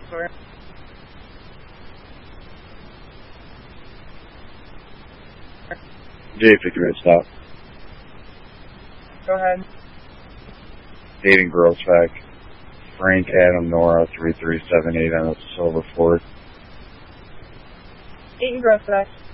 Sorry. J50 stop. Go ahead. Hayden Grossbeck. Frank Adam Nora 3378 on a silver Ford. Hayden Grossbeck.